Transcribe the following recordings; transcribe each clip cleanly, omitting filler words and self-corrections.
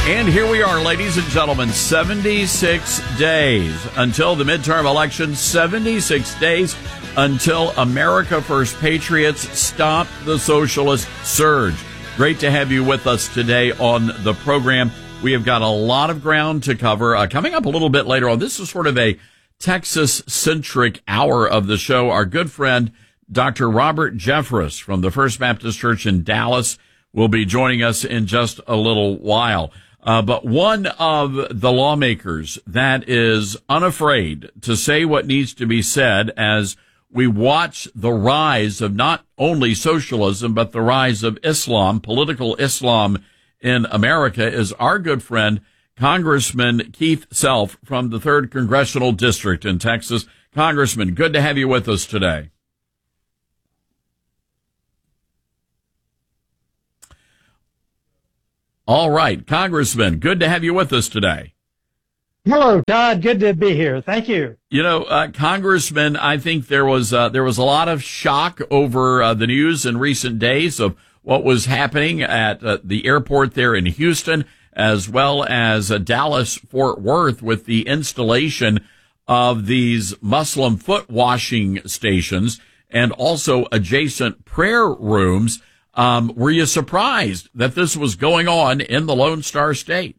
And here we are, ladies and gentlemen, 76 days until the midterm election, 76 days until America First Patriots stop the socialist surge. Great to have you with us today on the program. We have got a lot of ground to cover. Coming up a little bit later on, this is sort of a Texas-centric hour of the show. Our good friend, Dr. Robert Jeffress from the First Baptist Church in Dallas will be joining us in just a little while. But one of the lawmakers that is unafraid to say what needs to be said as we watch the rise of not only socialism, but the rise of Islam, political Islam in America, is our good friend, Congressman Keith Self from the 3rd Congressional District in Texas. Congressman, good to have you with us today. All right, Congressman, good to have you with us today. Hello, Todd. Good to be here. Thank you. You know, Congressman, I think there was a lot of shock over the news in recent days of what was happening at the airport there in Houston, as well as Dallas Fort Worth, with the installation of these Muslim foot washing stations and also adjacent prayer rooms. Were you surprised that this was going on in the Lone Star State?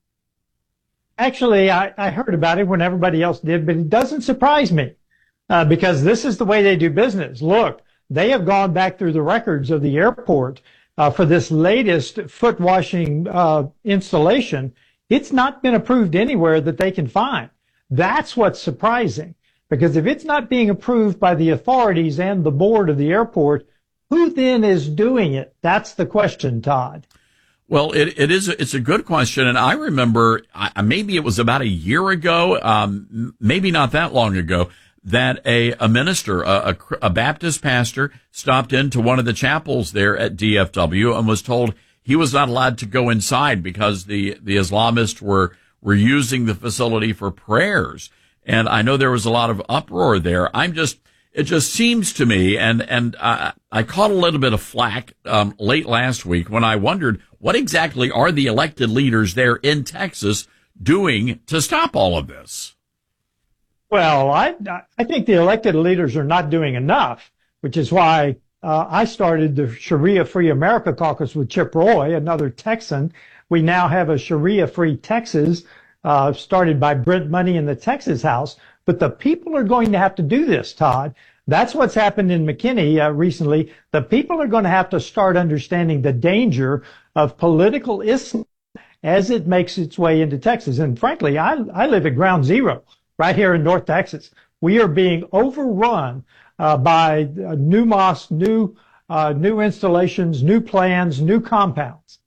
Actually, I heard about it when everybody else did, but it doesn't surprise me because this is the way they do business. Look, they have gone back through the records of the airport for this latest foot washing installation. It's not been approved anywhere that they can find. That's what's surprising, because if it's not being approved by the authorities and the board of the airport, who then is doing it? That's the question, Todd. Well, it's a good question. And I remember maybe it was about a year ago, maybe not that long ago, that a minister, a Baptist pastor, stopped into one of the chapels there at DFW and was told he was not allowed to go inside because the Islamists were using the facility for prayers. And I know there was a lot of uproar there. It just seems to me, and I caught a little bit of flack late last week when I wondered what exactly are the elected leaders there in Texas doing to stop all of this? Well, I think the elected leaders are not doing enough, which is why I started the Sharia Free America Caucus with Chip Roy, another Texan. We now have a Sharia Free Texas started by Brent Money in the Texas House. But the people are going to have to do this, Todd. That's what's happened in McKinney recently. The people are going to have to start understanding the danger of political Islam as it makes its way into Texas. And frankly, I live at ground zero right here in North Texas. We are being overrun by new mosques, new installations, new plans, new compounds.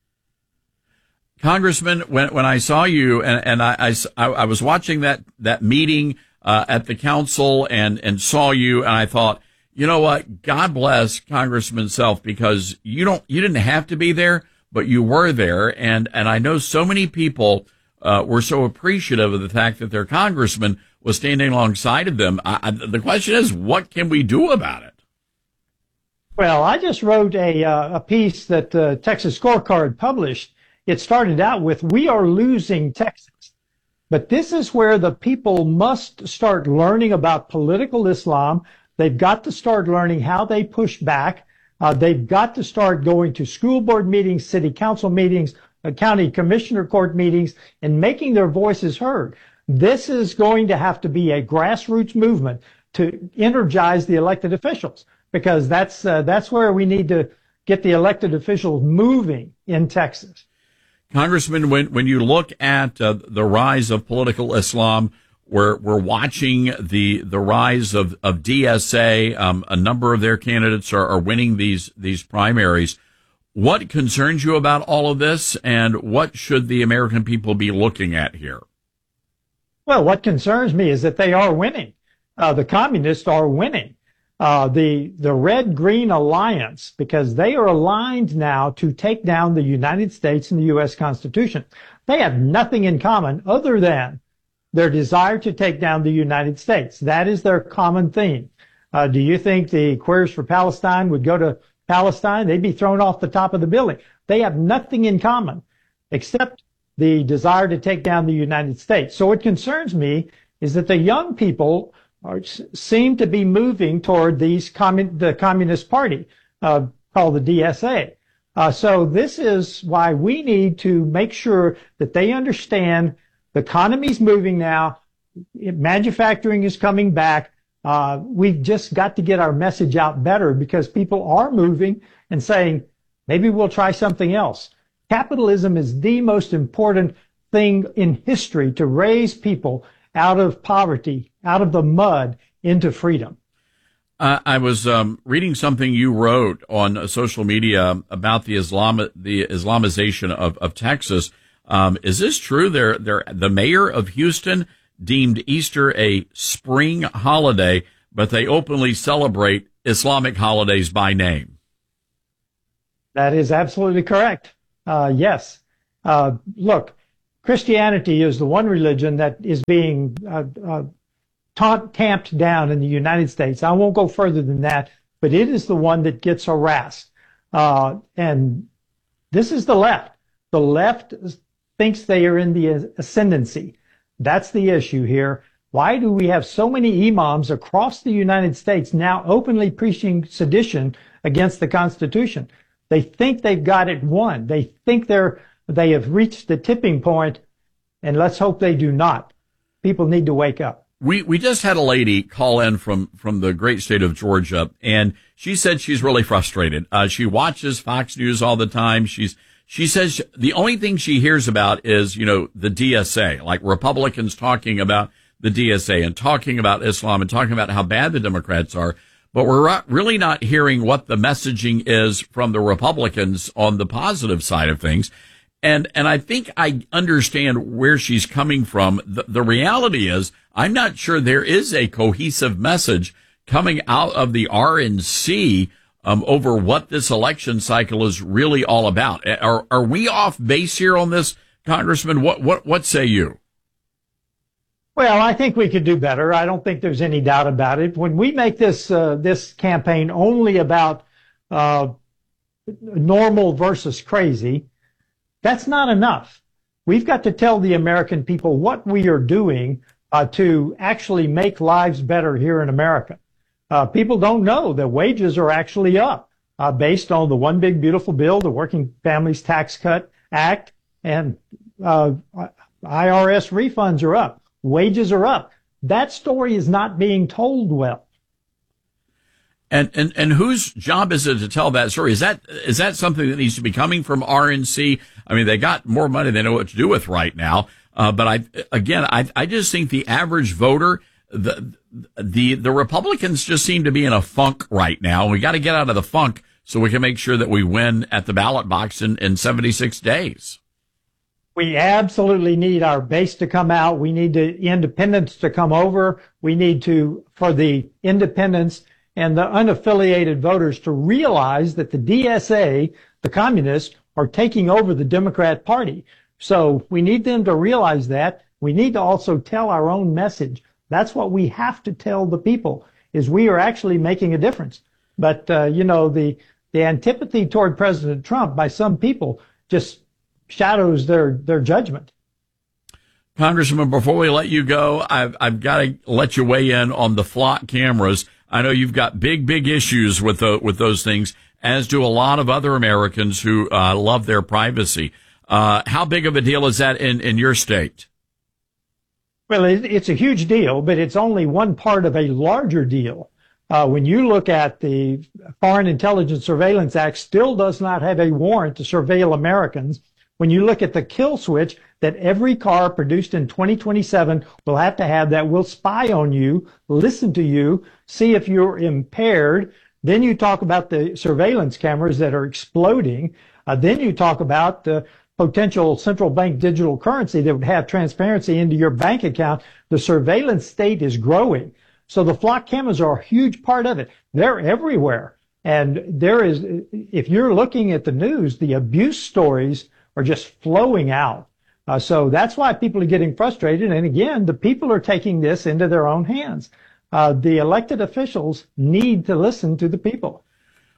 Congressman, when I saw you and I was watching that meeting at the council and saw you, and I thought, you know what? God bless Congressman Self, because you didn't have to be there, but you were there, and I know so many people were so appreciative of the fact that their congressman was standing alongside of them. The question is, what can we do about it? Well, I just wrote a piece that Texas Scorecard published. It started out with, "We are losing Texas." But this is where the people must start learning about political Islam. They've got to start learning how they push back. They've got to start going to school board meetings, city council meetings, county commissioner court meetings, and making their voices heard. This is going to have to be a grassroots movement to energize the elected officials, because that's where we need to get the elected officials moving in Texas. Congressman, when you look at the rise of political Islam, we're watching the rise of DSA. A number of their candidates are winning these primaries. What concerns you about all of this, and what should the American people be looking at here? Well, what concerns me is that they are winning. The communists are winning. The Red-Green Alliance, because they are aligned now to take down the United States and the U.S. Constitution. They have nothing in common other than their desire to take down the United States. That is their common theme. Do you think the Queers for Palestine would go to Palestine? They'd be thrown off the top of the building. They have nothing in common except the desire to take down the United States. So what concerns me is that the young people seem to be moving toward the Communist Party, called the DSA. So this is why we need to make sure that they understand the economy's moving now. Manufacturing is coming back. We've just got to get our message out better because people are moving and saying, maybe we'll try something else. Capitalism is the most important thing in history to raise people out of poverty, out of the mud, into freedom. I was reading something you wrote on social media about the Islamization of Texas. Is this true? The mayor of Houston deemed Easter a spring holiday, but they openly celebrate Islamic holidays by name. That is absolutely correct. Yes. Look, Christianity is the one religion that is being tamped down in the United States. I won't go further than that, but it is the one that gets harassed. And this is the left. The left thinks they are in the ascendancy. That's the issue here. Why do we have so many imams across the United States now openly preaching sedition against the Constitution? They think they've got it won. They think they have reached the tipping point, and let's hope they do not. People need to wake up. We just had a lady call in from the great state of Georgia, and she said she's really frustrated. She watches Fox News all the time. She says the only thing she hears about is, the DSA, like Republicans talking about the DSA and talking about Islam and talking about how bad the Democrats are. But we're really not hearing what the messaging is from the Republicans on the positive side of things. And I think I understand where she's coming from. The reality is, I'm not sure there is a cohesive message coming out of the RNC over what this election cycle is really all about. Are we off base here on this, Congressman? What say you? Well, I think we could do better. I don't think there's any doubt about it. When we make this campaign only about normal versus crazy, that's not enough. We've got to tell the American people what we are doing to actually make lives better here in America. People don't know that wages are actually up based on the One Big Beautiful Bill, the Working Families Tax Cut Act, and IRS refunds are up. Wages are up. That story is not being told well. And whose job is it to tell that story? Is that something that needs to be coming from RNC? I mean, they got more money they know what to do with right now. But I just think the average voter, the Republicans just seem to be in a funk right now. We got to get out of the funk so we can make sure that we win at the ballot box in 76 days. We absolutely need our base to come out. We need the independents to come over. We need for the independents and the unaffiliated voters to realize that the DSA, the communists, are taking over the Democrat Party. So we need them to realize that. We need to also tell our own message. That's what we have to tell the people, is we are actually making a difference. But, the antipathy toward President Trump by some people just shadows their judgment. Congressman, before we let you go, I've got to let you weigh in on the flock cameras. I know you've got big issues with those things, as do a lot of other Americans who love their privacy. How big of a deal is that in your state? Well, it's a huge deal, but it's only one part of a larger deal. When you look at the Foreign Intelligence Surveillance Act, still does not have a warrant to surveil Americans. When you look at the kill switch that every car produced in 2027 will have to have, that will spy on you, listen to you, see if you're impaired. Then you talk about the surveillance cameras that are exploding. Then you talk about the potential central bank digital currency that would have transparency into your bank account. The surveillance state is growing. So the flock cameras are a huge part of it. They're everywhere. And if you're looking at the news, the abuse stories are just flowing out. So that's why people are getting frustrated. And again, the people are taking this into their own hands. The elected officials need to listen to the people.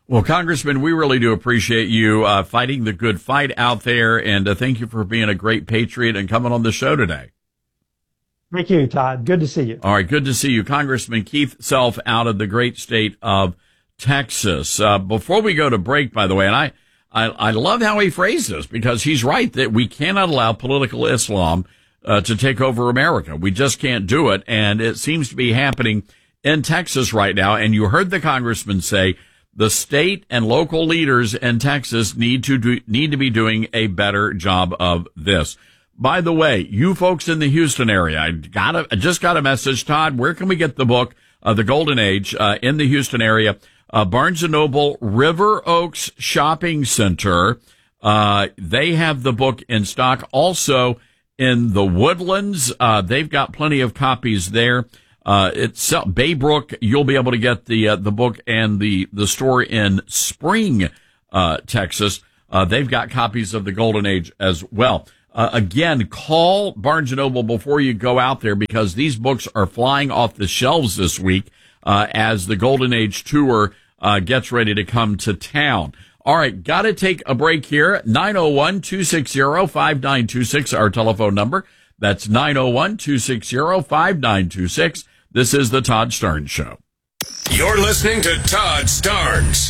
Well, Congressman, we really do appreciate you fighting the good fight out there, and thank you for being a great patriot and coming on the show today. Thank you, Todd. Good to see you. All right, good to see you. Congressman Keith Self out of the great state of Texas. Before we go to break, by the way, and I love how he phrased this, because he's right that we cannot allow political Islam to take over America. We just can't do it, and it seems to be happening in Texas right now. And you heard the congressman say the state and local leaders in Texas need to be doing a better job of this. By the way, you folks in the Houston area, I just got a message, Todd. Where can we get the book, The Golden Age, in the Houston area? Barnes & Noble River Oaks Shopping Center. They have the book in stock. Also in the Woodlands, they've got plenty of copies there. It's Baybrook. You'll be able to get the book, and the store in Spring, Texas. They've got copies of The Golden Age as well. Again, call Barnes & Noble before you go out there, because these books are flying off the shelves this week, as the Golden Age tour, gets ready to come to town. All right. Got to take a break here. 901-260-5926, our telephone number. That's 901-260-5926. This is the Todd Starnes Show. You're listening to Todd Starnes.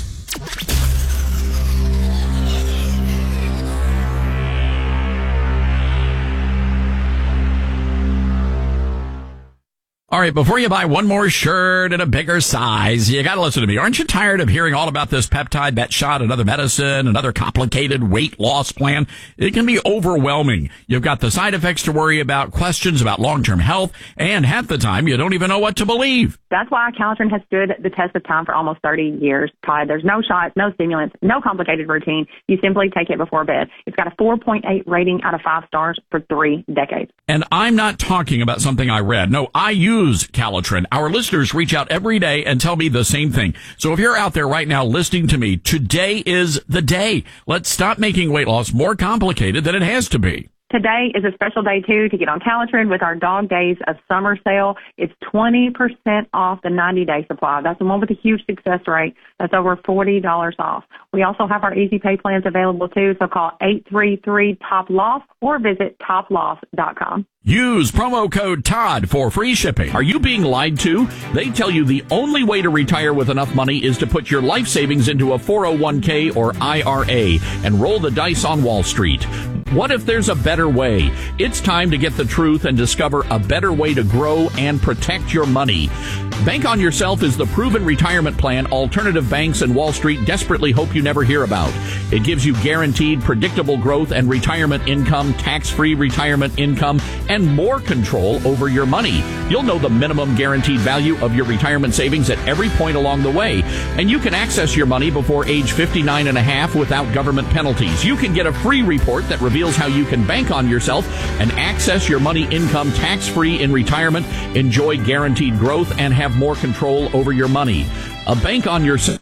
All right, before you buy one more shirt in a bigger size, you got to listen to me. Aren't you tired of hearing all about this peptide, that shot, another medicine, another complicated weight loss plan? It can be overwhelming. You've got the side effects to worry about, questions about long-term health, and half the time you don't even know what to believe. That's why Calitrin has stood the test of time for almost 30 years, Todd. There's no shots, no stimulants, no complicated routine. You simply take it before bed. It's got a 4.8 rating out of 5 stars for 3 decades. And I'm not talking about something I read. No, I use Calitrin. Our listeners reach out every day and tell me the same thing. So if you're out there right now listening to me, today is the day. Let's stop making weight loss more complicated than it has to be. Today is a special day, too, to get on Calitrin with our Dog Days of Summer sale. It's 20% off the 90-day supply. That's the one with a huge success rate. That's over $40 off. We also have our easy pay plans available, too, so call 833-TOP-LOSS or visit toploss.com. Use promo code TODD for free shipping. Are you being lied to? They tell you the only way to retire with enough money is to put your life savings into a 401k or IRA and roll the dice on Wall Street. What if there's a better way? It's time to get the truth and discover a better way to grow and protect your money. Bank on Yourself is the proven retirement plan alternative banks and Wall Street desperately hope you never hear about. It gives you guaranteed, predictable growth and retirement income, tax-free retirement income, and more control over your money. You'll know the minimum guaranteed value of your retirement savings at every point along the way, and you can access your money before age 59 and a half without government penalties. You can get a free report that reveals how you can bank on yourself and access your money income tax-free in retirement, enjoy guaranteed growth, and have more control over your money. A Bank on Yourself.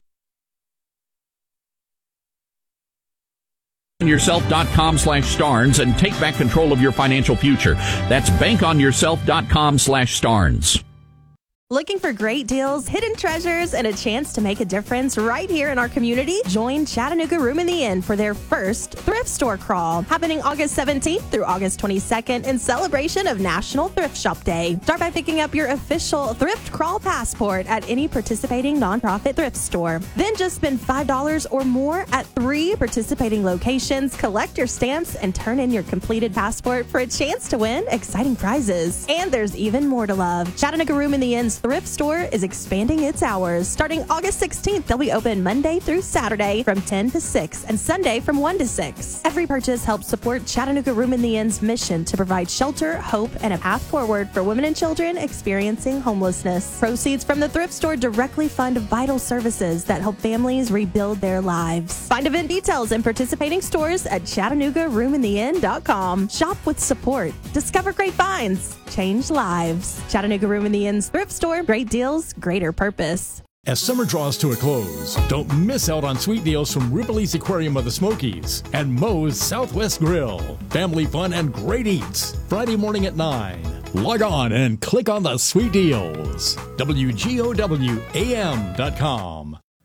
Yourself.com/Starnes and take back control of your financial future. That's bankonyourself.com/Starnes. Looking for great deals, hidden treasures, and a chance to make a difference right here in our community? Join Chattanooga Room in the Inn for their first thrift store crawl, happening August 17th through August 22nd in celebration of National Thrift Shop Day. Start by picking up your official thrift crawl passport at any participating nonprofit thrift store. Then just spend $5 or more at 3 participating locations, collect your stamps, and turn in your completed passport for a chance to win exciting prizes. And there's even more to love. Chattanooga Room in the Inn's thrift store is expanding its hours. Starting August 16th, they'll be open Monday through Saturday from 10 to 6 and Sunday from 1 to 6. Every purchase helps support Chattanooga Room in the Inn's mission to provide shelter, hope, and a path forward for women and children experiencing homelessness. Proceeds from the thrift store directly fund vital services that help families rebuild their lives. Find event details and participating stores at ChattanoogaRoomInTheInn.com. Shop with support. Discover great finds. Change lives. Chattanooga Room in the Inn's thrift store. Great deals, greater purpose. As summer draws to a close, don't miss out on sweet deals from Ripley's Aquarium of the Smokies and Moe's Southwest Grill. Family fun and great eats. Friday morning at 9. Log on and click on the sweet deals. WGOWAM.com.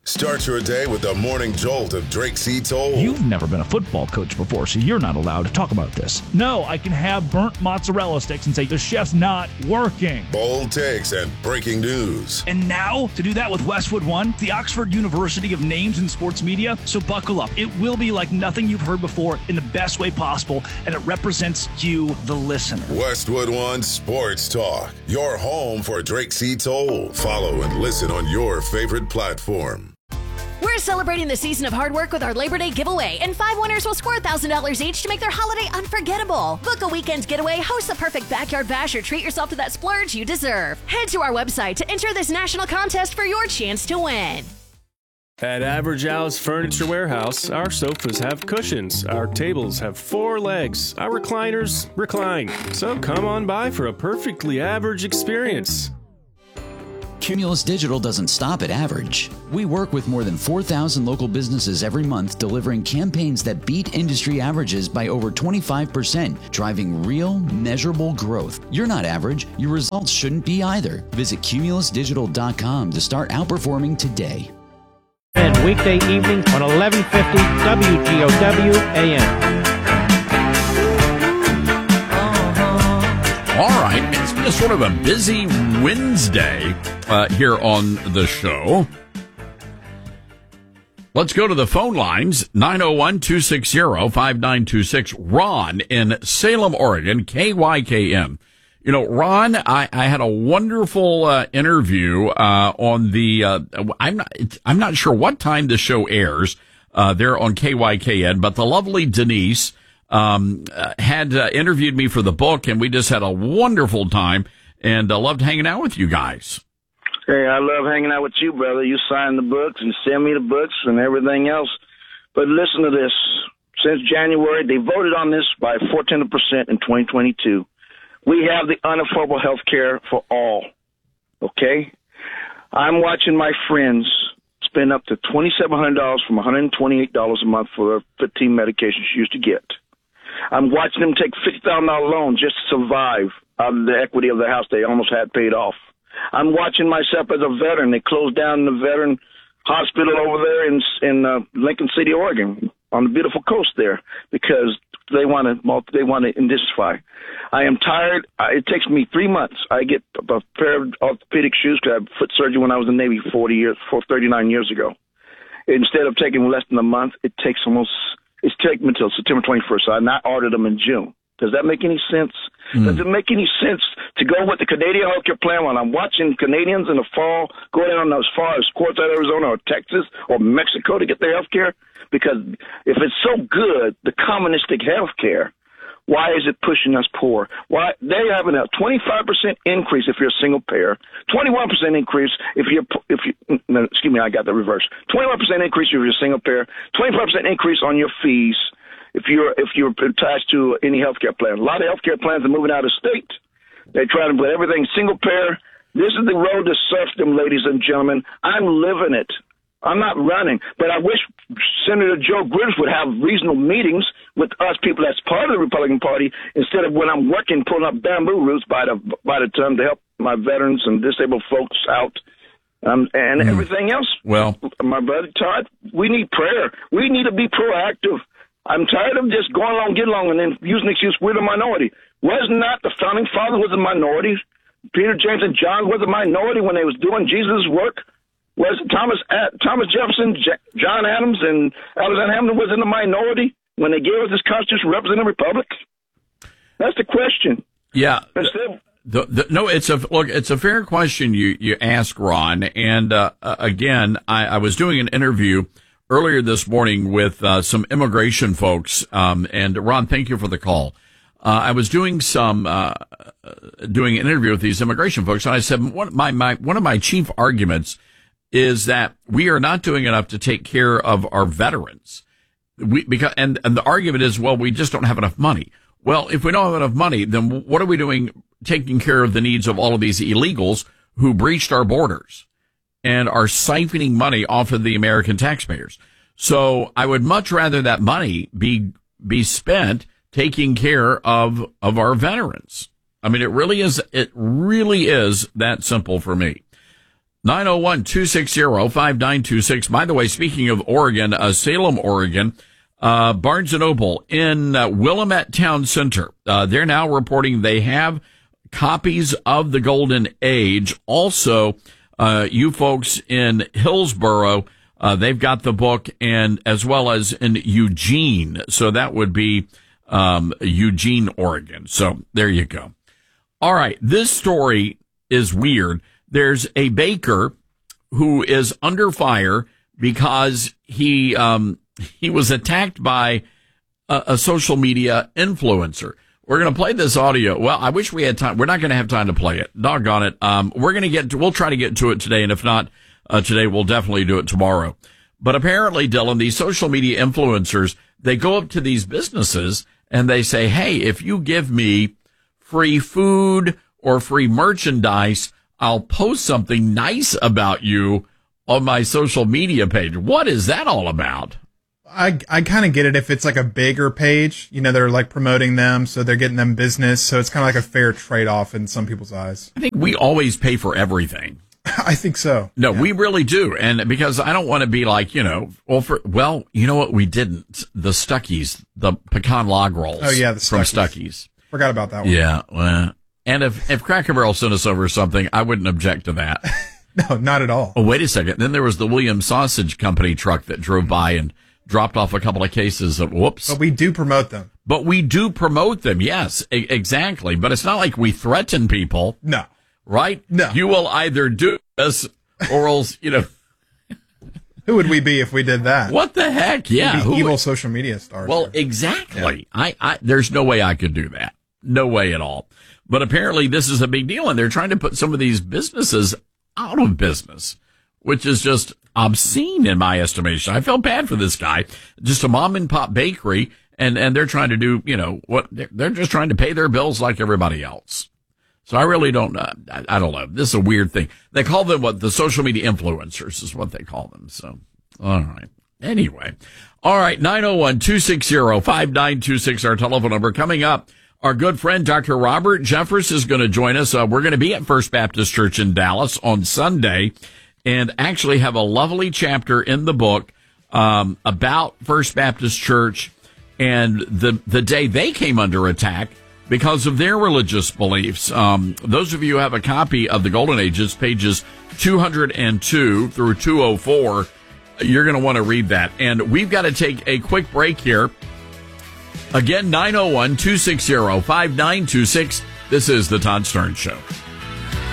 Start your day with the morning jolt of Drake C. Toll. You've never been a football coach before, so you're not allowed to talk about this. No, I can have burnt mozzarella sticks and say the chef's not working. Bold takes and breaking news. And now, to do that with Westwood One, the Oxford University of names in sports media. So buckle up. It will be like nothing you've heard before in the best way possible, and it represents you, the listener. Westwood One Sports Talk, your home for Drake C. Toll. Follow and listen on your favorite platform. We're celebrating the season of hard work with our Labor Day giveaway, and 5 winners will score $1,000 each to make their holiday unforgettable. Book a weekend getaway, host the perfect backyard bash, or treat yourself to that splurge you deserve. Head to our website to enter this national contest for your chance to win. At Average Al's Furniture Warehouse, our sofas have cushions, our tables have 4 legs, our recliners recline. So come on by for a perfectly average experience. Cumulus Digital doesn't stop at average. We work with more than 4,000 local businesses every month, delivering campaigns that beat industry averages by over 25%, driving real, measurable growth. You're not average. Your results shouldn't be either. Visit cumulusdigital.com to start outperforming today. And weekday evenings on 1150 WGOW AM. All right, it's been a sort of a busy Wednesday here on the show. Let's go to the phone lines, 901-260-5926. Ron in Salem, Oregon, KYKM. You know, Ron, I had a wonderful interview on the I'm not sure what time the show airs there on KYKN, but the lovely Denise had interviewed me for the book, and we just had a wonderful time and loved hanging out with you guys. Hey, I love hanging out with you, brother. You sign the books and send me the books and everything else. But listen to this. Since January, they voted on this by 14% in 2022. We have the unaffordable health care for all, okay? I'm watching my friends spend up to $2,700 from $128 a month for the 15 medications she used to get. I'm watching them take $50,000 loan just to survive out of the equity of the house they almost had paid off. I'm watching myself as a veteran. They closed down the veteran hospital over there in Lincoln City, Oregon, on the beautiful coast there, because they want to intensify. I am tired. It takes me 3 months. I get a pair of orthopedic shoes because I had foot surgery when I was in the Navy 39 years ago. Instead of taking less than a month, it's taking me until September 21st. So I not ordered them in June. Does that make any sense? Does it make any sense to go with the Canadian healthcare plan when I'm watching Canadians in the fall go down as far as Quartzsite, Arizona, or Texas, or Mexico to get their healthcare? Because if it's so good, the communistic healthcare, why is it pushing us poor? Why they having a 25% increase if you're a single payer, 21% increase if you no, excuse me, I got the reverse. 21% increase if you're a single payer, 25% increase on your fees if you're attached to any healthcare plan. A lot of healthcare plans are moving out of state. They're trying to put everything single payer. This is the road to serfdom, ladies and gentlemen. I'm living it. I'm not running, but I wish Senator Joe Gribbs would have reasonable meetings with us people that's part of the Republican Party instead of when I'm working pulling up bamboo roots by the time to help my veterans and disabled folks out and everything else. Well, my brother Todd, we need prayer. We need to be proactive. I'm tired of just going along, get along, and then using the excuse we're the minority. Was not the founding father was a minority? Peter, James, and John was a minority when they was doing Jesus' work. Was Thomas Jefferson, John Adams, and Alexander Hamilton was in the minority when they gave us this Constitution representing the Republic? That's the question. Yeah. No, it's a fair question you ask, Ron. And again, I was doing an interview earlier this morning with some immigration folks. And Ron, thank you for the call. I was doing doing an interview with these immigration folks, and I said one of my chief arguments is that we are not doing enough to take care of our veterans. And the argument is, well, we just don't have enough money. Well, if we don't have enough money, then what are we doing taking care of the needs of all of these illegals who breached our borders and are siphoning money off of the American taxpayers? So I would much rather that money be spent taking care of our veterans. I mean, it really is that simple for me. 901-260-5926. By the way, speaking of Oregon, Salem, Oregon, Barnes & Noble in Willamette Town Center, they're now reporting they have copies of The Golden Age. Also, you folks in Hillsboro, they've got the book, and as well as in Eugene. So that would be Eugene, Oregon. So there you go. All right. This story is weird. There's a baker who is under fire because he was attacked by a social media influencer. We're going to play this audio. Well, I wish we had time. We're not going to have time to play it. Doggone it. We'll try to get to it today. And if not today, we'll definitely do it tomorrow. But apparently, Dylan, these social media influencers, they go up to these businesses and they say, hey, if you give me free food or free merchandise, I'll post something nice about you on my social media page. What is that all about? I kind of get it if it's like a bigger page, they're like promoting them, so they're getting them business. So it's kind of like a fair trade-off in some people's eyes. I think we always pay for everything. I think so. No, yeah. We really do. And because I don't want to be like, you know what? We didn't. The Stuckey's, the pecan log rolls. Oh, yeah, the Stuckey's. From Stuckey's. Forgot about that one. Yeah. Well, and if Cracker Barrel sent us over something, I wouldn't object to that. No, not at all. Oh, wait a second. Then there was the Williams Sausage Company truck that drove by and dropped off a couple of cases of whoops. But we do promote them. Yes, exactly. But it's not like we threaten people. No. Right? No. You will either do this or else, Who would we be if we did that? What the heck? Yeah. Evil social media stars. Well, exactly. Yeah. There's no way I could do that. No way at all. But apparently this is a big deal, and they're trying to put some of these businesses out of business, which is just obscene in my estimation. I felt bad for this guy. Just a mom and pop bakery, and they're trying to do, they're just trying to pay their bills like everybody else. So I really don't know. I don't know. This is a weird thing. They call them the social media influencers is what they call them. So, all right. Anyway. All right. 901-260-5926, our telephone number. Coming up, our good friend, Dr. Robert Jeffress, is going to join us. We're going to be at First Baptist Church in Dallas on Sunday and actually have a lovely chapter in the book, about First Baptist Church and the day they came under attack because of their religious beliefs. Those of you who have a copy of the Golden Ages, pages 202 through 204, you're going to want to read that. And we've got to take a quick break here. Again, 901-260-5926. This is the Todd Starnes Show.